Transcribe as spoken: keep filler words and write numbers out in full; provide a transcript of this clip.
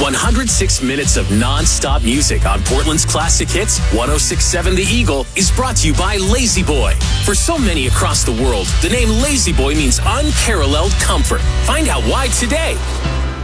one hundred six minutes of non-stop music on Portland's classic hits. one oh six point seven The Eagle is brought to you by Lazy Boy. For so many across the world, the name Lazy Boy means unparalleled comfort. Find out why today.